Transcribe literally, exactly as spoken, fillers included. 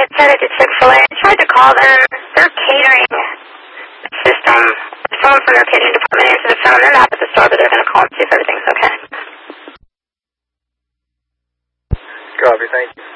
It's headed to Chick-fil-A. I tried to call them. Their catering system, someone from their catering department answered the phone. They're not at the store, but they're going to call and see if everything's okay. Copy, thank you.